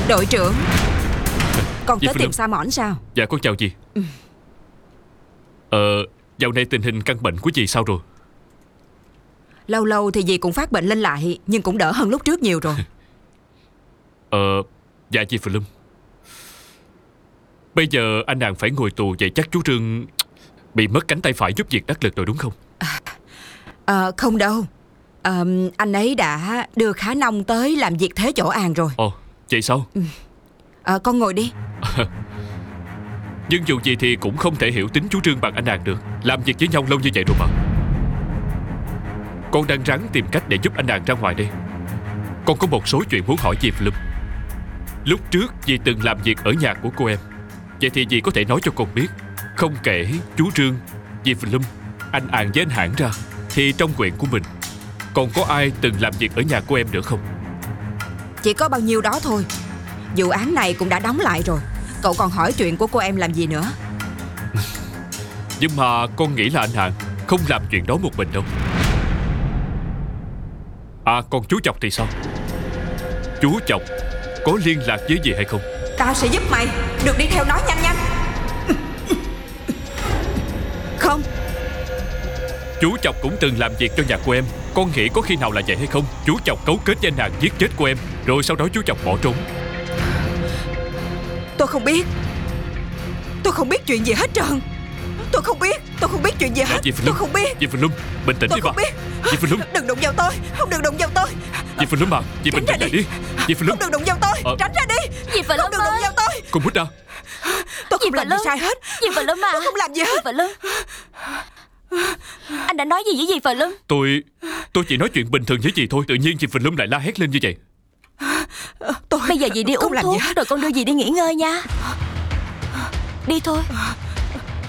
Đội trưởng, con Dì tới Phương tìm Lâm. Sa Mỏn sao? Dạ con chào dì. Dạo này tình hình căn bệnh của dì sao rồi? Lâu lâu thì dì cũng phát bệnh lên lại, nhưng cũng đỡ hơn lúc trước nhiều rồi. Dạ dì Phương Lâm, bây giờ anh nàng phải ngồi tù, vậy chắc chú Trương bị mất cánh tay phải giúp việc đắc lực rồi đúng không? Không đâu. Anh ấy đã đưa Khả Nông tới làm việc thế chỗ An rồi. Ồ, vậy sao? Con ngồi đi. Nhưng dù gì thì cũng không thể hiểu tính chú Trương bằng anh nàng được. Làm việc với nhau lâu như vậy rồi mà. Con đang ráng tìm cách để giúp anh nàng ra ngoài đây. Con có một số chuyện muốn hỏi dì Phương Lâm. Lúc trước dì từng làm việc ở nhà của cô em. Vậy thì dì có thể nói cho con biết, không kể chú Trương, dì Phương Lâm, anh An với anh Hãn ra, thì trong huyện của mình còn có ai từng làm việc ở nhà cô em nữa không? Chỉ có bao nhiêu đó thôi. Vụ án này cũng đã đóng lại rồi. Cậu còn hỏi chuyện của cô em làm gì nữa? Nhưng mà con nghĩ là anh Hãn không làm chuyện đó một mình đâu. Còn chú Chọc thì sao? Chú Chọc có liên lạc với gì hay không? Tao sẽ giúp mày. Được đi theo nó nhanh nhanh. Không. Chú Chọc cũng từng làm việc cho nhà cô em. Con nghĩ có khi nào là vậy hay không? Chú Chọc cấu kết với anh Hãn giết chết cô em, rồi sau đó chú Chọc bỏ trốn. Tôi không biết. Tôi không biết chuyện gì hết trơn. Tôi không biết chuyện gì hết. Tôi không biết. Dì Phương Lâm, bình tĩnh đi bà. Dì Phương Lâm, Đừng đụng vào tôi. Không được đụng vào tôi. dì Phương Lâm à, dì bình tĩnh lại đi. Dì Phương Lâm, Không được đụng vào tôi. Tránh ra đi. Dì Phương Lâm Không được đụng ơi. vào tôi. con Bích à. Tôi Dì không làm Phương gì Lâm. sai hết. Dì Phương Lâm à. Tôi không làm gì hết. Dì Phương Lâm. Anh đã nói gì với dì Phương Lâm? Tôi chỉ nói chuyện bình thường với dì thôi. Tự nhiên dì Phương Lâm lại la hét lên như vậy. Tôi Bây giờ dì đi không uống làm gì thuốc hết. rồi con đưa dì đi nghỉ ngơi nha. Đi thôi.